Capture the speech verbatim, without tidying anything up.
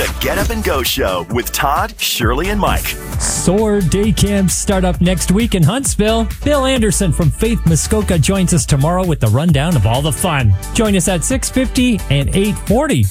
The Get Up and Go Show with Todd, Shirley, and Mike. SOAR day camps start up next week in Huntsville. Bill Anderson from Faith Muskoka joins us tomorrow with the rundown of all the fun. Join us at six fifty and eight forty.